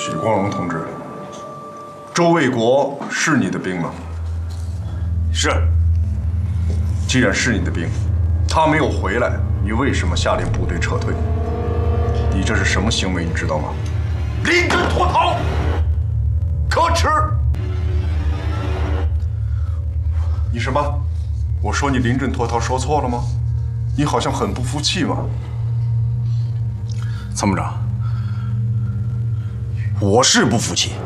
许光荣同志，周卫国是你的兵吗？ 是。 既然是你的兵，他没有回来，你为什么下令部队撤退？你这是什么行为？你知道吗？ 临阵脱逃，可耻！ 你什么？我说你临阵脱逃，说错了吗？你好像很不服气嘛。 参谋长，我是不服气。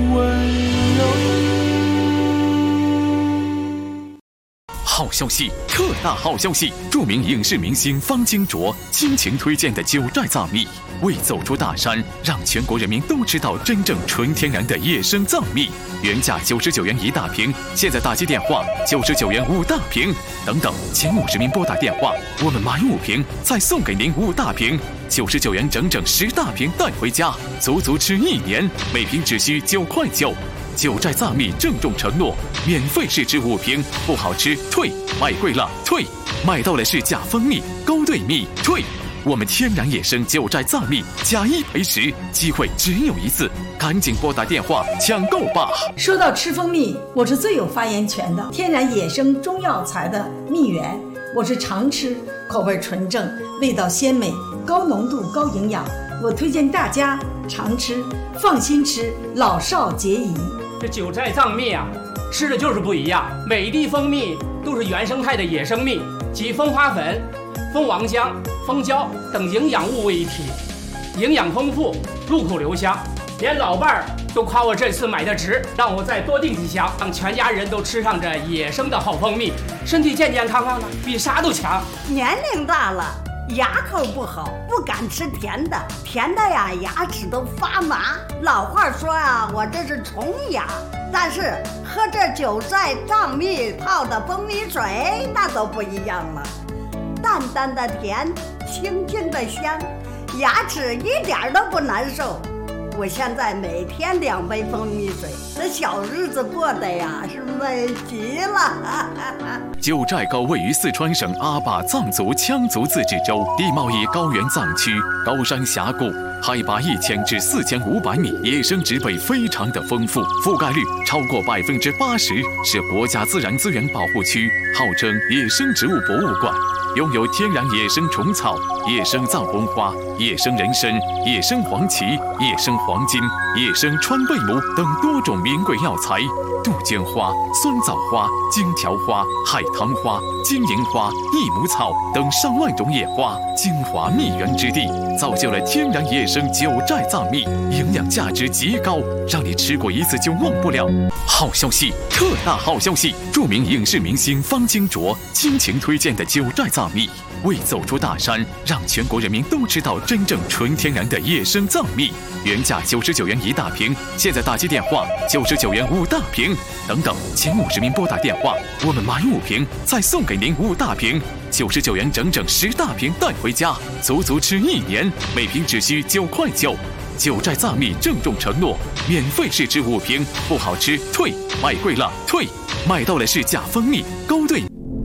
好消息，特大好消息！著名影视明星方金卓倾情推荐的九寨藏蜜，为走出大山，让全国人民都知道真正纯天然的野生藏蜜。原价99元1大瓶，现在打击电话99元5大瓶，等等，前50名拨打电话，我们买5瓶再送给您5大瓶，99元整整10大瓶带回家，足足吃1年，每瓶只需9块9。九寨藏蜜郑重承诺，免费试吃5瓶，不好吃退，卖贵了退，买到了是假蜂蜜、勾兑蜜退。我们天然野生九寨藏蜜加1赔10，机会只有一次，赶紧拨打电话抢购吧！ 说到吃蜂蜜，我是最有发言权的。天然野生中药材的蜜源，我是常吃，口味纯正，味道鲜美，高浓度高营养，我推荐大家常吃，放心吃，老少皆宜。 这九寨藏蜜啊，吃的就是不一样。每一滴蜂蜜都是原生态的野生蜜，集蜂花粉、蜂王浆、蜂胶等营养物为一体，营养丰富，入口留香。连老伴儿都夸我这次买的值，让我再多订几箱，让全家人都吃上这野生的好蜂蜜，身体健健康康的，比啥都强。 年龄大了，牙口不好，不敢吃甜的，甜的呀，牙齿都发麻。老话说啊，我这是虫牙，但是喝这九寨藏蜜泡的蜂蜜水，那都不一样了，淡淡的甜，清清的香，牙齿一点都不难受。我现在每天2杯蜂蜜水，这小日子过得呀是美极了。 九寨沟位于四川省阿坝藏族羌族自治州，地貌以高原藏区，高山峡谷，海拔1000至4500米，野生植被非常的丰富，覆盖率超过80%，是国家自然资源保护区，号称野生植物博物馆。拥有天然野生虫草、野生藏红花、野生人参、野生黄芪、野生黄金、野生川贝母等多种名贵药材，杜鹃花、酸枣花、荆条花、海棠花、金银花、益母草等上万种野花，精华蜜源之地，造就了天然野生九寨藏蜜，营养价值极高，让你吃过一次就忘不了。好消息，特大好消息！著名影视明星方金卓倾情推荐的九寨藏蜜，为走出大山，让全国人民都知道真正纯天然的野生藏蜜。原价99元1大瓶，现在打击电话99元5大瓶，等等，前50名拨打电话，我们买5瓶再送给您5大瓶，99元整整10大瓶带回家，足足吃1年，每瓶只需9块9。九寨藏蜜郑重承诺，免费试吃5瓶，不好吃退，卖贵了退，买到了是假蜂蜜、勾兑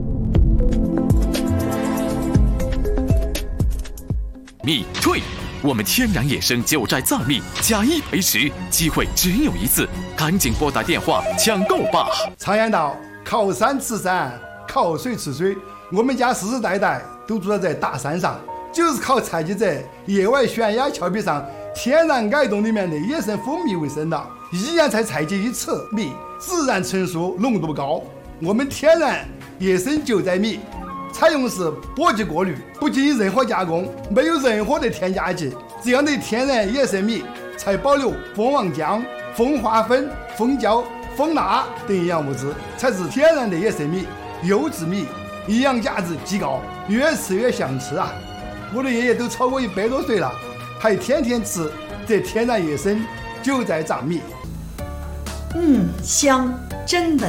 蜜退。我们天然野生九寨藏蜜加1赔10，机会只有一次，赶紧拨打电话抢购吧！ 常言道，靠山吃山，靠水吃水。我们家世世代代都住在大山上，就是靠采集在野外悬崖峭壁上天然矮洞里面的野生蜂蜜为生的，1年才采集1次蜜，自然成熟，浓度高。我们天然野生九寨蜜采用的是播级过滤，不经任何加工，没有任何的添加剂，这样的天然野生蜜才保留蜂王浆、蜂花粉、蜂胶、蜂蜡等营养物质，才是天然的野生蜜，优质蜜，营养价值极高，越吃越想吃啊！我的爷爷都超过100多岁了，还天天吃这天然野生九寨藏蜜。 香，真的